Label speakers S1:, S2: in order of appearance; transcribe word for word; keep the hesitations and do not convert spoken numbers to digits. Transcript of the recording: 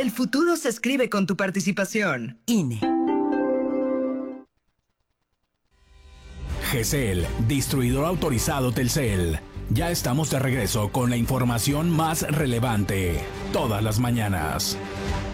S1: El futuro se escribe con tu participación.
S2: I N E.
S3: G C L, distribuidor autorizado Telcel. Ya estamos de regreso con la información más relevante, todas las mañanas.